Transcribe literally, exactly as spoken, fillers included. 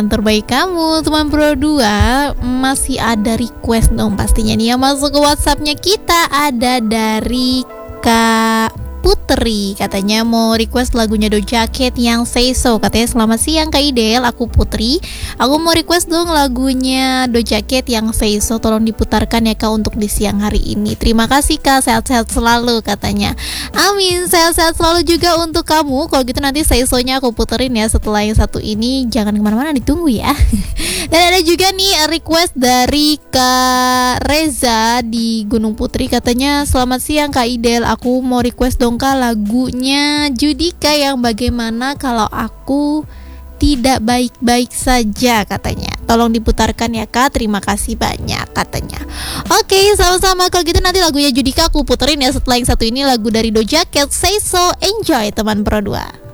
Terbaik kamu, teman Pro dua. Masih ada request dong pastinya nih yang masuk ke WhatsAppnya kita. Ada dari Kak Putri, katanya mau request lagunya Doja Cat yang Say So. Katanya selamat siang Kak Idel, aku Putri. Aku mau request dong lagunya Doja Cat yang Say So. Tolong diputarkan ya Kak untuk di siang hari ini. Terima kasih Kak, sehat-sehat selalu katanya. Amin, sehat-sehat selalu juga untuk kamu. Kalau gitu nanti Say So-nya aku puterin ya setelah yang satu ini. Jangan kemana-mana, ditunggu ya. Dan ada juga nih request dari Kak Reza di Gunung Putri. Katanya selamat siang Kak Idel, aku mau request dong Kak lagunya Judika yang bagaimana kalau aku tidak baik-baik saja katanya. Tolong diputarkan ya Kak, terima kasih banyak katanya. Oke, sama-sama. Kalau gitu nanti lagunya Judika aku puterin ya setelah yang satu ini, lagu dari Doja Cat Say So. Enjoy teman Pro dua.